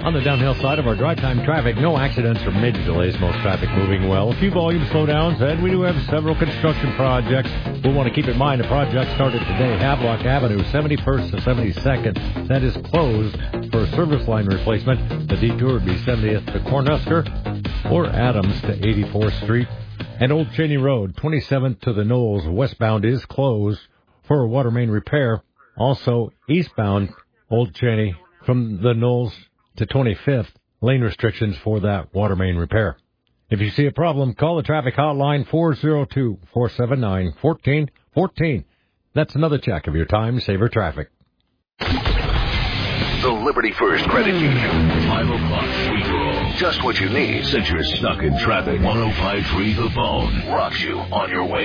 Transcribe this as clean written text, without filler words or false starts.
On the downhill side of our drive time traffic, no accidents or major delays. Most traffic moving well. A few volume slowdowns, and we do have several construction projects. We'll want to keep in mind the project started today. Havelock Avenue, 71st to 72nd. That is closed for a service line replacement. The detour would be 70th to Cornhusker or Adams to 84th Street. And Old Cheney Road, 27th to the Knolls westbound, is closed for a water main repair. Also, eastbound Old Cheney from the Knolls to 25th, lane restrictions for that water main repair. If you see a problem, call the traffic hotline 402-479-1414. That's another check of your time saver traffic. The Liberty First Credit Union. 5 o'clock free roll. Just what you need since you're stuck in traffic. 105.3 The Bone rocks you on your way.